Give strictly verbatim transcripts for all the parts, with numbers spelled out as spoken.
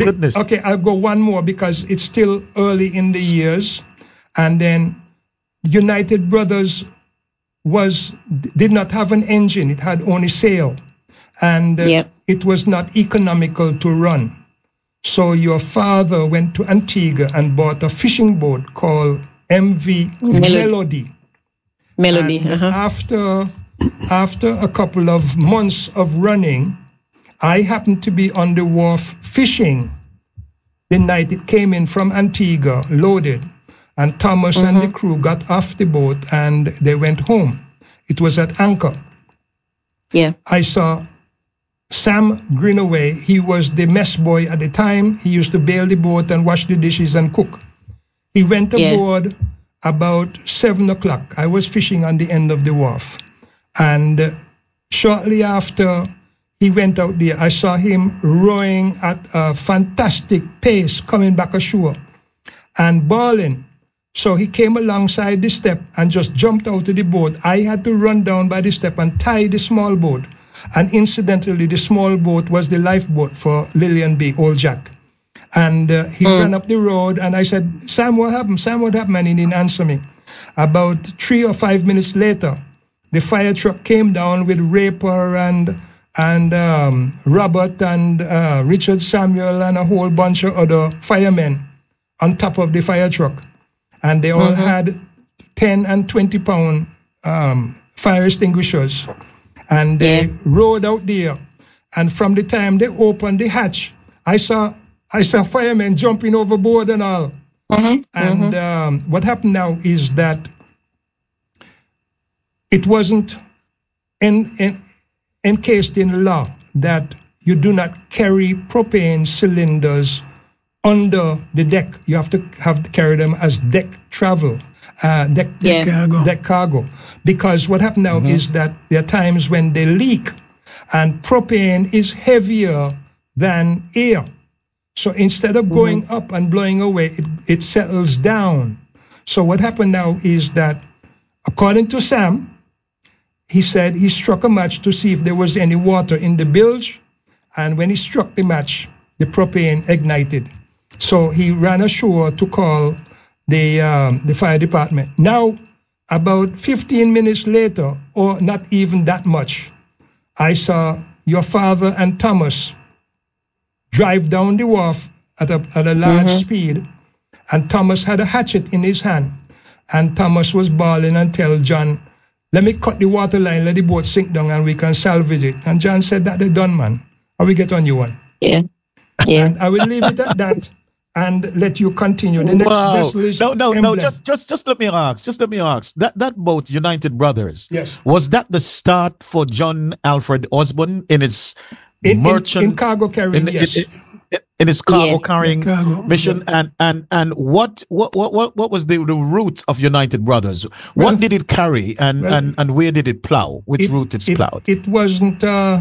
goodness. Okay, I'll go one more because it's still early in the years. And then United Brothers was did not have an engine. It had only sail. And uh, yep. it was not economical to run. So your father went to Antigua and bought a fishing boat called M V Melody. Melody. Melody. And uh-huh. after, after a couple of months of running, I happened to be on the wharf fishing the night it came in from Antigua, loaded. And Thomas mm-hmm. and the crew got off the boat and they went home. It was at anchor. Yeah. I saw Sam Greenaway. He was the mess boy at the time. He used to bail the boat and wash the dishes and cook. He went aboard yeah. about seven o'clock. I was fishing on the end of the wharf. And uh, shortly after he went out there, I saw him rowing at a fantastic pace coming back ashore and bawling. So he came alongside the step and just jumped out of the boat. I had to run down by the step and tie the small boat. And incidentally, the small boat was the lifeboat for Lillian B. Old Jack. And uh, he mm. ran up the road and I said, Sam, what happened? Sam, what happened? And he didn't answer me. About three or five minutes later, the fire truck came down with Raper and and um, Robert and uh, Richard Samuel and a whole bunch of other firemen on top of the fire truck. And they all mm-hmm. had ten and twenty pound um, fire extinguishers. And they yeah. rode out there. And from the time they opened the hatch, I saw I saw firemen jumping overboard and all. Mm-hmm. And mm-hmm. Um, what happened now is that it wasn't in, in, encased in law that you do not carry propane cylinders under the deck. You have to have to carry them as deck travel, uh, deck, yeah. deck, cargo. deck cargo. Because what happened now mm-hmm. is that there are times when they leak and propane is heavier than air. So instead of going mm-hmm. up and blowing away, it, it settles down. So what happened now is that, according to Sam, he said he struck a match to see if there was any water in the bilge. And when he struck the match, the propane ignited. So he ran ashore to call the um, the fire department. Now, about fifteen minutes later, or not even that much, I saw your father and Thomas drive down the wharf at a, at a large mm-hmm. speed, and Thomas had a hatchet in his hand. And Thomas was bawling and tell John, let me cut the water line, let the boat sink down and we can salvage it. And John said, that they're done, man. I will get on you one. Yeah. Yeah. And I will leave it at that and let you continue. The next wow. vessel is No, no, Emblem. no, just, just, just let me ask, just let me ask. That, that boat, United Brothers, yes. was that the start for John Alfred Osborne in its in, merchant... In, in cargo carrying, in, yes. In, in, in its cargo yeah. carrying yeah, cargo. mission, yeah. and and and what what what what was the, the route of United Brothers? What well, did it carry, and, well, and and where did it plow? Which it, route it's it, plowed? It wasn't. Uh,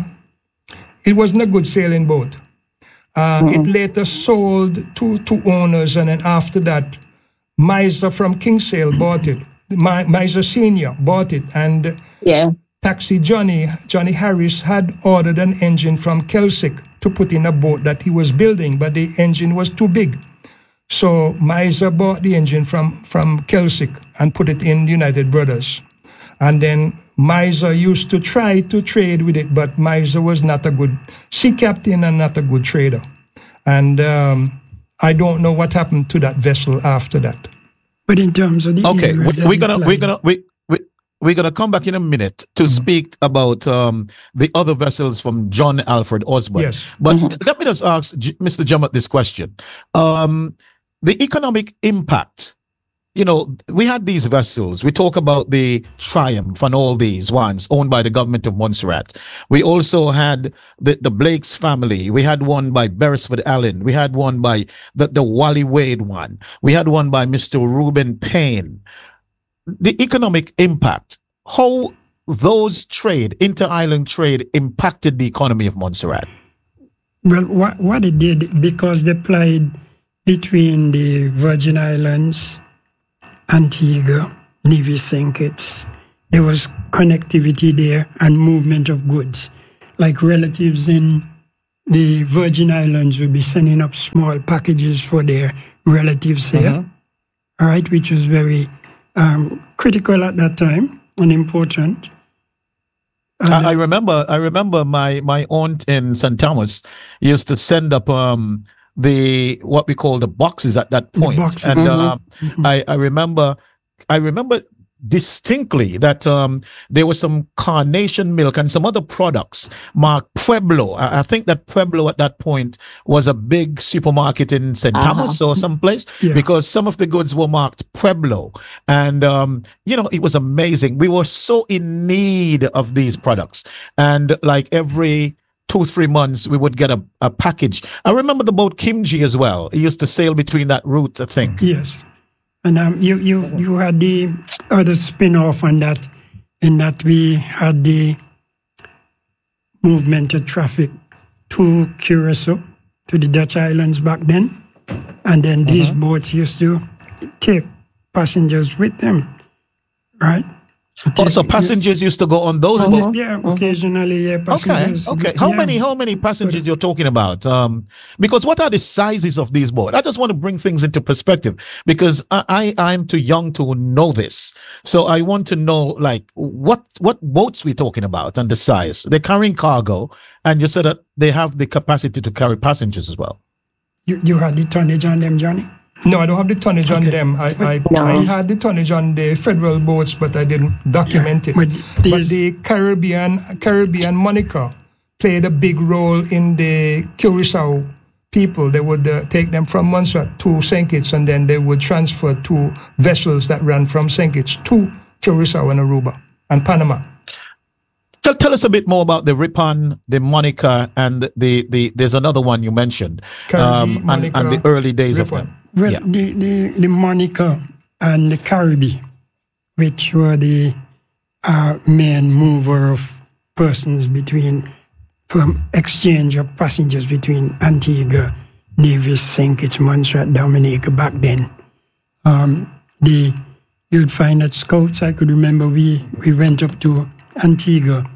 it wasn't a good sailing boat. Uh, mm-hmm. It later sold to to owners, and then after that, Miser from Kinsale bought it. My, Miser Senior bought it, and yeah. Taxi Johnny Johnny Harris had ordered an engine from Kelsick to put in a boat that he was building, but the engine was too big. So Miser bought the engine from, from Kelsick and put it in United Brothers. And then Miser used to try to trade with it, but Miser was not a good sea captain and not a good trader. And um, I don't know what happened to that vessel after that. But in terms of the okay, we, we're gonna applied, we're gonna we. We're going to come back in a minute to mm-hmm. speak about um, the other vessels from John Alfred Osborne. Yes. But mm-hmm. let me just ask J- Mister Jamat this question. Um, the economic impact, you know, we had these vessels. We talk about the Triumph and all these ones owned by the government of Montserrat. We also had the, the Blake's family. We had one by Beresford Allen. We had one by the, the Wally Wade one. We had one by Mister Reuben Payne. The economic impact, how those trade, inter-island trade, impacted the economy of Montserrat? Well, what, what it did, because they played between the Virgin Islands, Antigua, Nevis Saint Kitts, there was connectivity there and movement of goods. Like relatives in the Virgin Islands would be sending up small packages for their relatives here, Mhm. all right, which was very um, critical at that time and important. And, I, I uh, remember. I remember my my aunt in Saint Thomas used to send up um the what we call the boxes at that The point, boxes. and Mhm. um, Mhm. I I remember. I remember distinctly that um, there was some carnation milk and some other products marked Pueblo. I, I think that Pueblo at that point was a big supermarket in Saint Uh-huh. Thomas or someplace, Yeah. because some of the goods were marked Pueblo. And, um, you know, it was amazing. We were so in need of these products. And like every two, three months, we would get a, a package. I remember the boat Kimchi as well. It used to sail between that route, I think. Yes. And um, you, you, you had the other spin-off on that, in that we had the movement of traffic to Curacao, to the Dutch islands back then. And then these boats used to take passengers with them, right? Oh, so passengers used to go on those Mhm. boats. Yeah, occasionally, yeah, Okay, passengers. okay. How yeah. many how many passengers you're talking about? Um, because what are the sizes of these boats? I just want to bring things into perspective, because I, I I'm too young to know this. So I want to know, like, what what boats we talking about and the size. They're carrying cargo, and you said that they have the capacity to carry passengers as well. You, you had the tonnage on them, Johnny? No, I don't have the tonnage on them. I I, No. I had the tonnage on the federal boats, but I didn't document it. But But these- the Caribbean Caribbean Monica played a big role in the Curacao people. They would uh, take them from Montserrat to Saint Kitts, and then they would transfer to vessels that ran from Saint Kitts to Curacao and Aruba and Panama. Tell, tell us a bit more about the Ripon, the Monica, and the, the there's another one you mentioned, Caribbean, um, and, and Monica, the early days of Ripon. them. Well, Yeah. the, the, the Monica and the Caribbean, which were the uh, main mover of persons between, from exchange of passengers between Antigua, Nevis, Saint Kitts, Montserrat, Dominica back then. Um, the you'd find that scouts, I could remember we, we went up to Antigua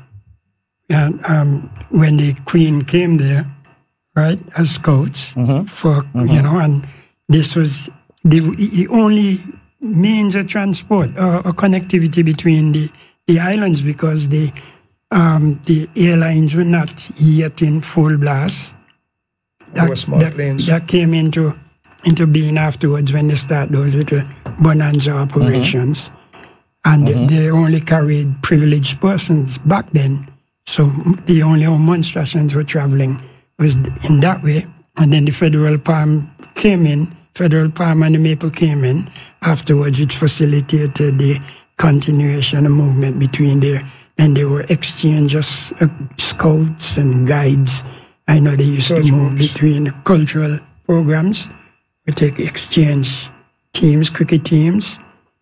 and um, when the Queen came there, right, as scouts for, you know, and this was the, the only means of transport or, or connectivity between the, the islands, because the um, the airlines were not yet in full blast. There were small that, planes. that came into into being afterwards when they start those little bonanza operations. And they, they only carried privileged persons back then. So the only demonstrations were traveling was in that way. And then the Federal Palm came in, Federal Palm and the Maple came in afterwards, which facilitated the continuation of movement between there. And there were exchanges, uh, scouts and guides. I know they used Search to move groups. between cultural programs. We take exchange teams, cricket teams.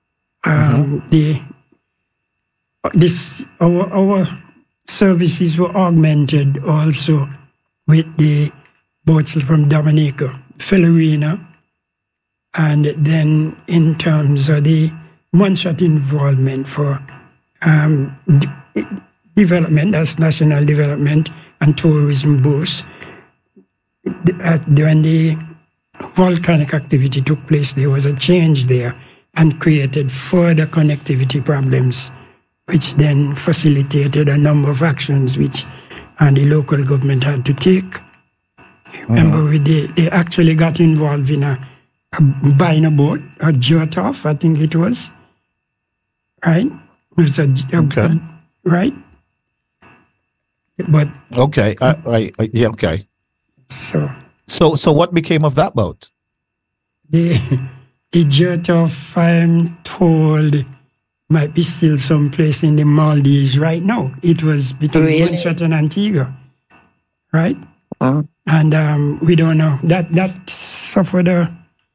Um, the this our our services were augmented also with the boats from Dominica, Filarina, and then in terms of the Montserrat involvement for um, de- development, that's national development and tourism boost. At, when the volcanic activity took place, there was a change there and created further connectivity problems, which then facilitated a number of actions which and the local government had to take. Remember, we, they, they actually got involved in a, a buying a boat, a jut off, I think it was, right? It was a, a- Okay. a- right? But Okay, I, I, I, yeah, okay. so So, so what became of that boat? the the jut off, I'm told, might be still someplace in the Maldives right now. It was between Really? Montserrat and Antigua, right? Wow. And um, we don't know. That that suffered a,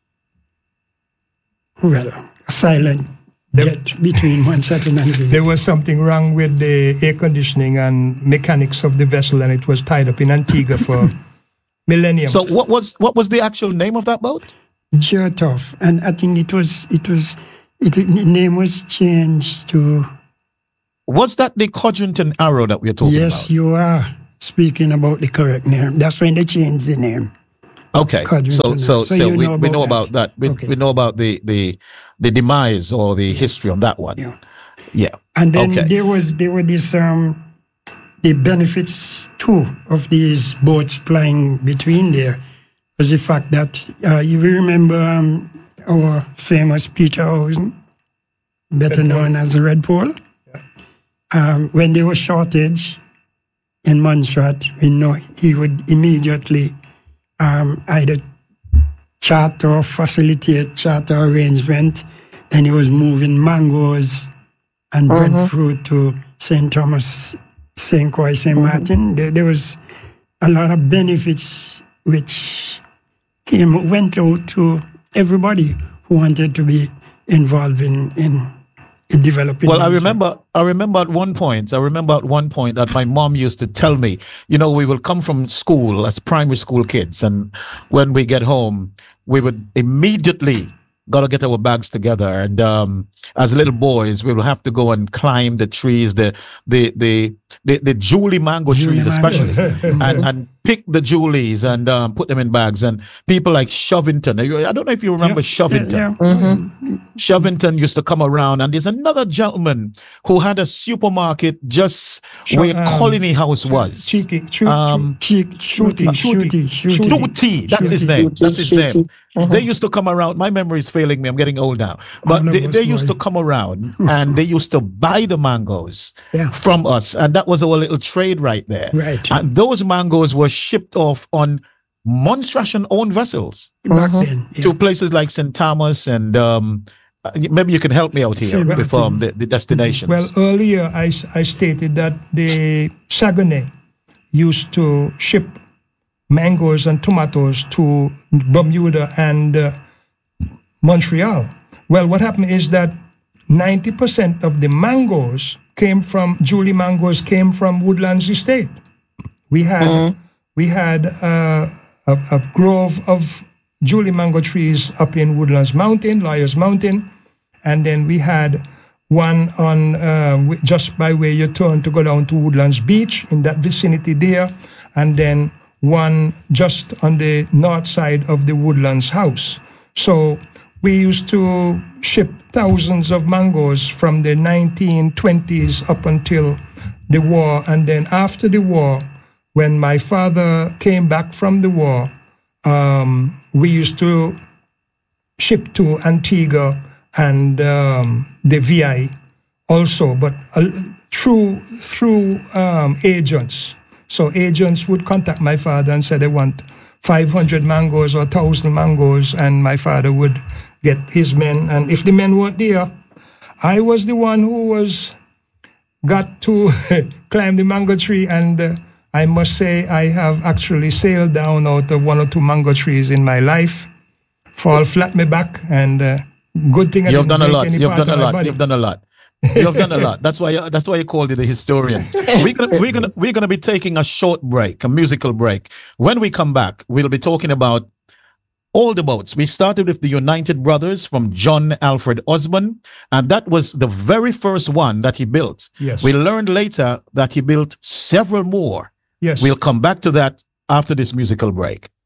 well, a silent There- jet between Montserrat and Antigua. There was something wrong with the air conditioning and mechanics of the vessel, and it was tied up in Antigua for millennium. So, what was what was the actual name of that boat? Jut off. And I think it was, it was, it, the name was changed to, Was that the Codrington Arrow that we're talking yes, about? you are. speaking about the correct name. That's when they changed the name. Okay, so so so, you we, know we know that. about that. We, Okay. we know about the the the demise or the history on that one. Yeah. Yeah. And then Okay. there was there were these um the benefits too of these boats plying between there was the fact that uh, you will remember um, our famous Peter Housen, better Red known Pole. as the Red Pole. Um, when there was shortage in Montserrat, we know he would immediately um, either charter or facilitate charter arrangement. Then he was moving mangoes and breadfruit to Saint Thomas, Saint Croix, Saint Martin. There, there was a lot of benefits which came went out to everybody who wanted to be involved in in, in developing. Well, I Montserrat. remember, I remember at one point, I remember at one point that my mom used to tell me, you know, we will come from school as primary school kids, and when we get home, we would immediately gotta get our bags together, and um, as little boys, we will have to go and climb the trees, the the the the, the Julie mango Julie trees, mangoes. especially, and and pick the Julies and um, put them in bags. And people like Shovington, I don't know if you remember Yeah, Shovington. yeah, yeah. Shovington used to come around, and there's another gentleman who had a supermarket just Sure, where um, Colony House was. Cheeky, chew, Um, Cheek, shooty, shooty, shooty. Shooty, that's his name. That's his Shooty. name. They used to come around. My memory is failing me. I'm getting old now. But All of they, us, they used boy. to come around and they used to buy the mangoes Yeah. from us. And that was our little trade right there. Right. And those mangoes were shipped off on Monstration owned vessels Back then. Yeah. to places like Saint Thomas and um, uh, maybe you can help me out here Saint with um, Martin. the, the destinations. Well, earlier I, s- I stated that the Saguenay used to ship mangoes and tomatoes to Bermuda and uh, Montreal. Well, what happened is that ninety percent of the mangoes came from, Julie mangoes came from Woodlands Estate. We had, we had uh, a, a grove of Julie mango trees up in Woodlands Mountain, Lawyers Mountain, and then we had one on uh, wi- just by where you turn to go down to Woodlands Beach in that vicinity there, and then one just on the north side of the Woodlands house. So we used to ship thousands of mangoes from the nineteen twenties up until the war, and then after the war, when my father came back from the war, um, we used to ship to Antigua and um, the V I also, but uh, through through um, agents. So agents would contact my father and say they want five hundred mangoes or one thousand mangoes, and my father would get his men. And if the men weren't there, I was the one who was got to climb the mango tree, and uh, I must say I have actually sailed down out of one or two mango trees in my life, fall flat my back, and uh, good thing I You've didn't done a break lot. any You've part done a of my lot. body. You've done a lot. You've done a lot. That's why. You, that's why you called it a historian. We're gonna, we're gonna, we're gonna be taking a short break, a musical break. When we come back, we'll be talking about all the boats. We started with the United Brothers from John Alfred Osborne, and that was the very first one that he built. Yes. We learned later that he built several more. Yes. We'll come back to that after this musical break.